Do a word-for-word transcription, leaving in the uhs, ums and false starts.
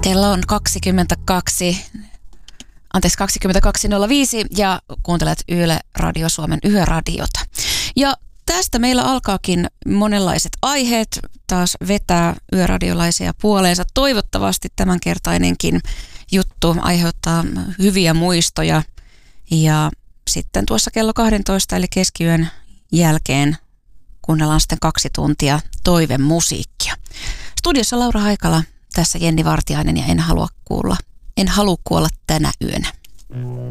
Kello on kaksikymmentäkaksi, anteeksi kaksikymmentäkaksi nolla viisi ja kuuntelet Yle Radio Suomen Yöradiota. Ja tästä meillä alkaakin monenlaiset aiheet taas vetää yöradiolaisia puoleensa. Toivottavasti tämänkertainenkin juttu aiheuttaa hyviä muistoja ja sitten tuossa kello kaksitoista eli keskiyön jälkeen kuunnellaan sitten kaksi tuntia toivemusiikkia. Studiossa Laura Haikala, tässä Jenni Vartiainen ja en halua kuulla, en halua kuolla tänä yönä.